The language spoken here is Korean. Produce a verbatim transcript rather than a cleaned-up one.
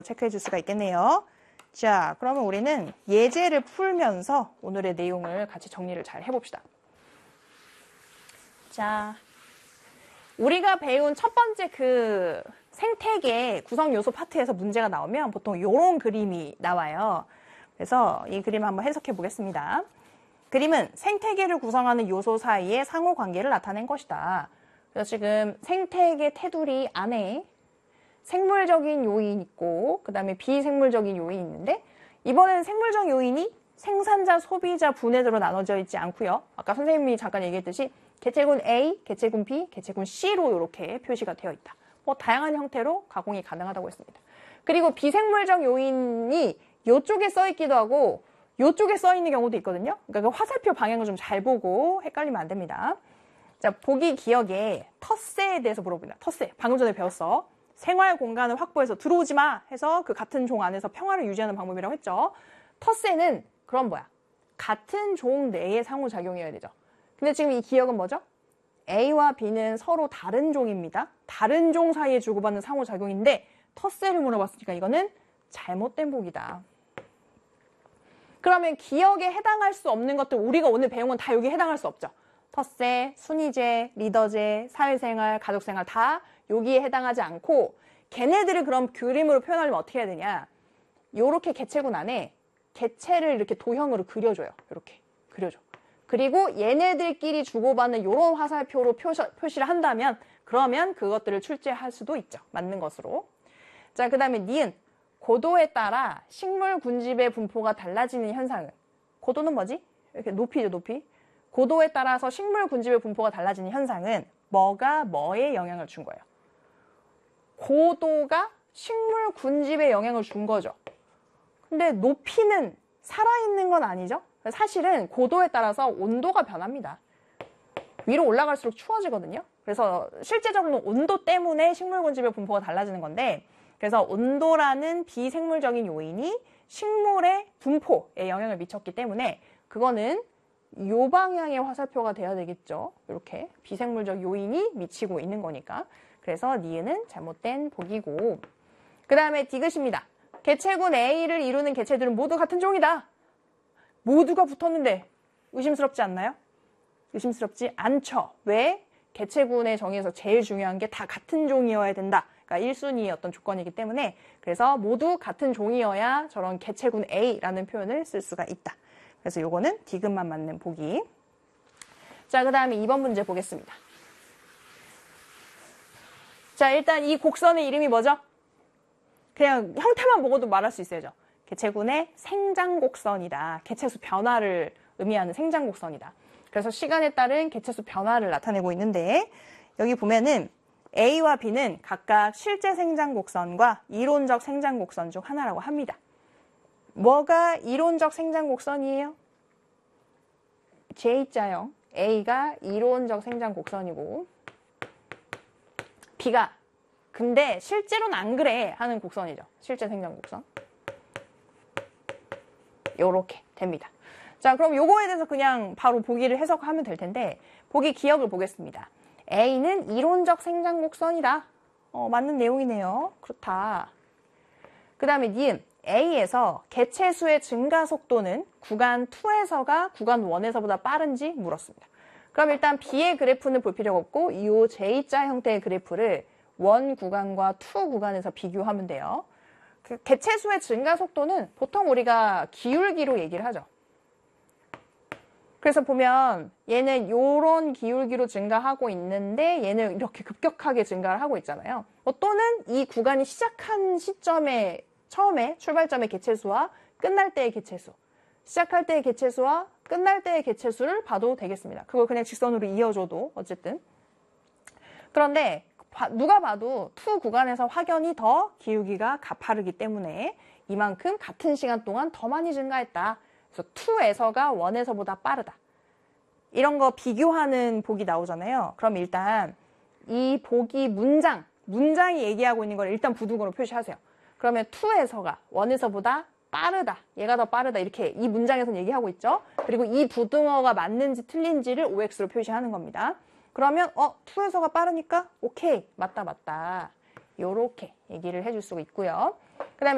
체크해 줄 수가 있겠네요. 자, 그러면 우리는 예제를 풀면서 오늘의 내용을 같이 정리를 잘 해봅시다. 자, 우리가 배운 첫 번째 그 생태계 구성 요소 파트에서 문제가 나오면 보통 이런 그림이 나와요. 그래서 이 그림 한번 해석해 보겠습니다. 그림은 생태계를 구성하는 요소 사이의 상호 관계를 나타낸 것이다. 그래서 지금 생태계 테두리 안에 생물적인 요인 있고 그 다음에 비생물적인 요인이 있는데 이번에는 생물적 요인이 생산자, 소비자, 분해대로 나눠져 있지 않고요. 아까 선생님이 잠깐 얘기했듯이 개체군 A, 개체군 B, 개체군 C로 이렇게 표시가 되어 있다. 뭐 다양한 형태로 가공이 가능하다고 했습니다. 그리고 비생물적 요인이 이쪽에 써 있기도 하고 이쪽에 써 있는 경우도 있거든요. 그러니까 그 화살표 방향을 좀 잘 보고 헷갈리면 안 됩니다. 자, 보기 기억에 텃새에 대해서 물어봅니다. 텃새. 방금 전에 배웠어. 생활 공간을 확보해서 들어오지 마 해서 그 같은 종 안에서 평화를 유지하는 방법이라고 했죠. 텃새는 그럼 뭐야? 같은 종 내에 상호작용이어야 되죠. 근데 지금 이 기억은 뭐죠? A와 B는 서로 다른 종입니다. 다른 종 사이에 주고받는 상호작용인데 텃새를 물어봤으니까 이거는 잘못된 복이다. 그러면 기억에 해당할 수 없는 것들 우리가 오늘 배운 건 다 여기에 해당할 수 없죠. 텃새, 순위제, 리더제, 사회생활, 가족생활 다 여기에 해당하지 않고 걔네들을 그럼 그림으로 표현하려면 어떻게 해야 되냐. 요렇게 개체군 안에 개체를 이렇게 도형으로 그려줘요. 이렇게 그려줘. 그리고 얘네들끼리 주고받는 요런 화살표로 표시, 표시를 한다면 그러면 그것들을 출제할 수도 있죠. 맞는 것으로. 자, 그 다음에 니은. 고도에 따라 식물 군집의 분포가 달라지는 현상은 고도는 뭐지? 이렇게 높이죠, 높이. 고도에 따라서 식물 군집의 분포가 달라지는 현상은 뭐가 뭐에 영향을 준 거예요? 고도가 식물 군집에 영향을 준 거죠. 근데 높이는 살아있는 건 아니죠? 사실은 고도에 따라서 온도가 변합니다. 위로 올라갈수록 추워지거든요. 그래서 실제적으로는 온도 때문에 식물 군집의 분포가 달라지는 건데 그래서 온도라는 비생물적인 요인이 식물의 분포에 영향을 미쳤기 때문에 그거는 요 방향의 화살표가 돼야 되겠죠. 이렇게 비생물적 요인이 미치고 있는 거니까. 그래서 니은은 잘못된 복이고 그 다음에 디귿입니다. 개체군 A를 이루는 개체들은 모두 같은 종이다. 모두가 붙었는데 의심스럽지 않나요? 의심스럽지 않죠. 왜? 개체군의 정의에서 제일 중요한 게 다 같은 종이어야 된다. 그러니까 일 순위의 어떤 조건이기 때문에 그래서 모두 같은 종이어야 저런 개체군 A라는 표현을 쓸 수가 있다. 그래서 요거는 디귿만 맞는 보기. 자, 그 다음에 이 번 문제 보겠습니다. 자, 일단 이 곡선의 이름이 뭐죠? 그냥 형태만 보고도 말할 수 있어야죠. 개체군의 생장곡선이다. 개체수 변화를 의미하는 생장곡선이다. 그래서 시간에 따른 개체수 변화를 나타내고 있는데 여기 보면은 A와 B는 각각 실제 생장곡선과 이론적 생장곡선 중 하나라고 합니다. 뭐가 이론적 생장곡선이에요? J자형. A가 이론적 생장곡선이고 B가 근데 실제로는 안 그래 하는 곡선이죠. 실제 생장곡선. 요렇게 됩니다. 자, 그럼 요거에 대해서 그냥 바로 보기를 해석하면 될 텐데 보기 기억을 보겠습니다. A는 이론적 생장곡선이다. 어, 맞는 내용이네요. 그렇다. 그 다음에 니은. A에서 개체수의 증가 속도는 구간 이에서가 구간 일에서보다 빠른지 물었습니다. 그럼 일단 B의 그래프는 볼 필요가 없고 이 J자 형태의 그래프를 일 구간과 이 구간에서 비교하면 돼요. 그 개체수의 증가 속도는 보통 우리가 기울기로 얘기를 하죠. 그래서 보면 얘는 요런 기울기로 증가하고 있는데 얘는 이렇게 급격하게 증가를 하고 있잖아요. 뭐 또는 이 구간이 시작한 시점에 처음에 출발점의 개체수와 끝날 때의 개체수, 시작할 때의 개체수와 끝날 때의 개체수를 봐도 되겠습니다. 그걸 그냥 직선으로 이어줘도 어쨌든. 그런데 누가 봐도 이 구간에서 확연히 더 기울기가 가파르기 때문에 이만큼 같은 시간 동안 더 많이 증가했다. 그래서 이에서가 일에서보다 빠르다. 이런 거 비교하는 복이 나오잖아요. 그럼 일단 이 복이 문장, 문장이 얘기하고 있는 걸 일단 부등호로 표시하세요. 그러면 이에서가 일에서보다 빠르다. 얘가 더 빠르다. 이렇게 이 문장에서는 얘기하고 있죠. 그리고 이 부등호가 맞는지 틀린지를 오엑스로 표시하는 겁니다. 그러면 어 이에서가 빠르니까 오케이. 맞다 맞다. 요렇게 얘기를 해줄 수가 있고요. 그 다음에